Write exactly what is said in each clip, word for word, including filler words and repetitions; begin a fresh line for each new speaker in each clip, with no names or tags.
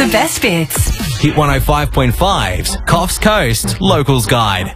best bits.
Hit one oh five point five's Coffs Coast Locals Guide.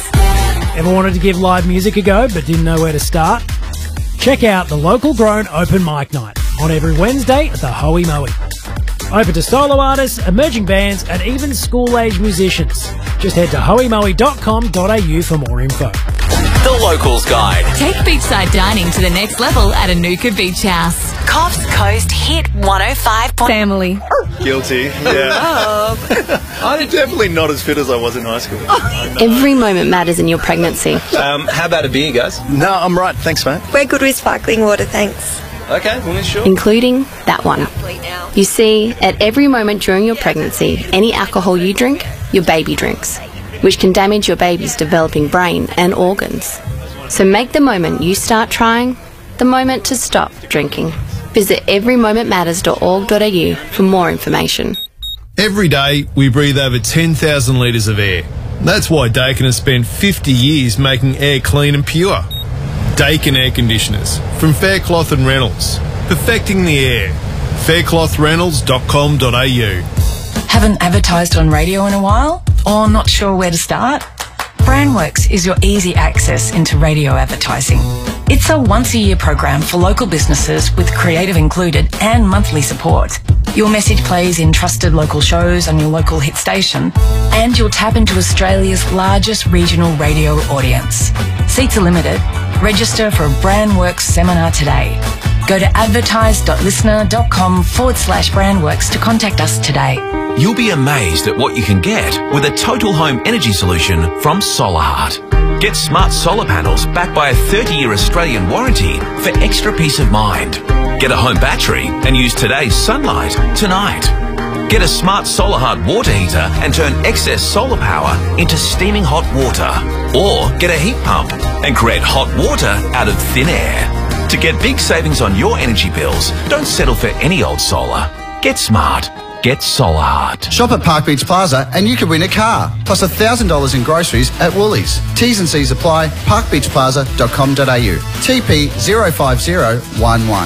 Ever wanted to give live music a go but didn't know where to start? Check out the Local Grown Open Mic Night on every Wednesday at the Hoey Moey. Open to solo artists, emerging bands and even school-age musicians. Just head to hoey moey dot com dot a u for more info.
The Locals Guide.
Take beachside dining to the next level at Anuka Beach House. Coffs Coast Hit one oh five. Family.
Guilty, yeah. I'm definitely not as fit as I was in high school.
Every moment matters in your pregnancy.
Um, how about a beer, guys? No, I'm right. Thanks, mate.
We're good with sparkling water, thanks.
Okay, well, sure.
Including that one. You see, at every moment during your pregnancy, any alcohol you drink, your baby drinks, which can damage your baby's developing brain and organs. So make the moment you start trying the moment to stop drinking. Visit every moment matters dot org dot a u for more information.
Every day, we breathe over ten thousand litres of air. That's why Dakin has spent fifty years making air clean and pure. Dakin Air Conditioners from Faircloth and Reynolds. Perfecting the air. faircloth reynolds dot com dot a u.
Haven't advertised on radio in a while? Or not sure where to start? Brandworks is your easy access into radio advertising. It's a once-a-year program for local businesses with creative included and monthly support. Your message plays in trusted local shows on your local hit station, and you'll tap into Australia's largest regional radio audience. Seats are limited. Register for a Brandworks seminar today. Go to advertise.listener.com forward slash Brandworks to contact us today.
You'll be amazed at what you can get with a total home energy solution from Solarheart. Get smart solar panels backed by a thirty-year Australian warranty for extra peace of mind. Get a home battery and use today's sunlight tonight. Get a smart Solarheart water heater and turn excess solar power into steaming hot water. Or get a heat pump and create hot water out of thin air. To get big savings on your energy bills, don't settle for any old solar. Get smart. Get Solarheart.
Shop at Park Beach Plaza and you could win a car, plus one thousand dollars in groceries at Woolies. T's and C's apply. park beach plaza dot com dot a u. T P zero five zero one one.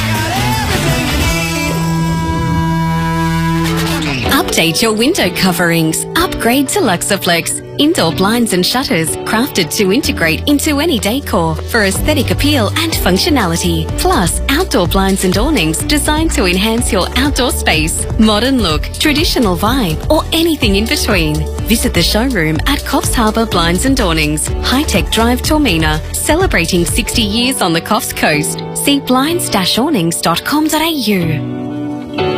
Update your window coverings. Upgrade to Luxaflex. Indoor blinds and shutters crafted to integrate into any decor for aesthetic appeal and functionality. Plus, outdoor blinds and awnings designed to enhance your outdoor space. Modern look, traditional vibe, or anything in between. Visit the showroom at Coffs Harbour Blinds and Awnings, High Tech Drive, Tormina, celebrating sixty years on the Coffs Coast. See blinds dash awnings dot com dot a u.